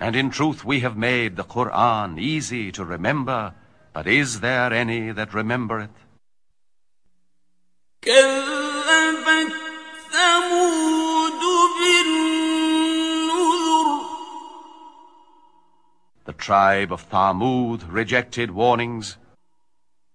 And in truth we have made the Qur'an easy to remember, but is there any that remembereth? كذبت ثمود بالنذر. The tribe of Thamud rejected warnings.